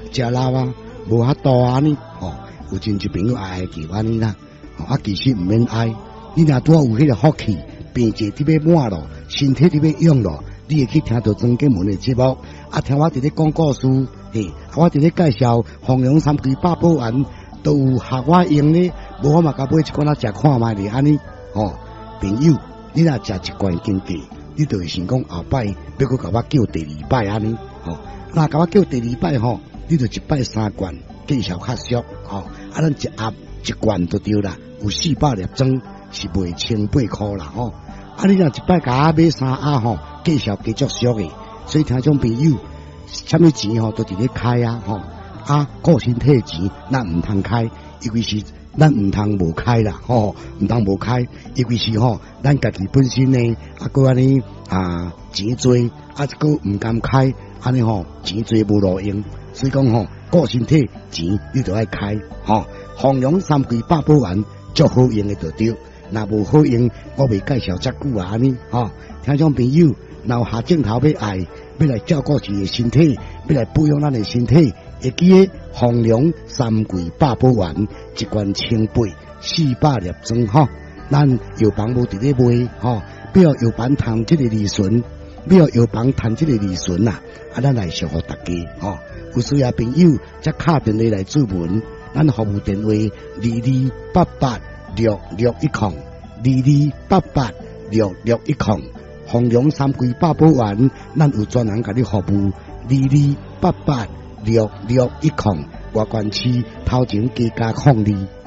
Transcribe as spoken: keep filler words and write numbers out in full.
食老啊，无遐多安尼，吼、哦，有真侪朋友爱爱叫安尼啦，吼、啊，其实毋免爱，你若拄有迄个福气，病者伫要满咯，身体伫要用咯，你会去听到庄敬文的节目，啊，听我伫咧讲故事，嘿，我伫咧介绍弘扬三规百宝丸，都有学我用咧，无我嘛甲买一罐仔食看卖咧，安尼，吼、哦，朋友，你若食一罐经过，你就会想讲后摆要搁甲我叫第二摆安尼，吼、哦，若甲我叫第二摆吼，你就一摆三罐，见效较俗，吼、哦，啊，咱一盒一罐就对啦，有四百粒装，是卖千八箍啦，吼、哦，啊，你若一摆甲我买三盒吼，见效加足俗诶，所以听众朋友，啥物钱吼都伫咧开啊，吼、哦，啊，顾身体钱咱毋通开，因为是。咱毋通无开啦，吼，毋通无开，因为是吼，咱家己本身呢，啊，搁安尼啊钱多，啊，搁毋甘开，安尼吼钱多无路用，所以讲吼，顾身体钱你就爱开，吼，弘扬三规百宝丸足好用的就对，若无好用，我袂介绍遮久啊，安尼，吼，听众朋友，若有下镜头要爱，要来照顾自己的身体，要来保养咱的身体。会记诶，弘扬三规百宝丸，一罐千八，四百粒装吼。咱药房无伫咧卖吼，不要药房谈即个利润，不要药房谈即个利润呐。啊，咱来祝福大家吼，有需要朋友则敲电话来注文，咱服务电话二二八八六六一空，二二八八六六一空。弘扬三规百宝丸，咱有专人甲你服务，二二八八。六六一空，外关区头前加加控二。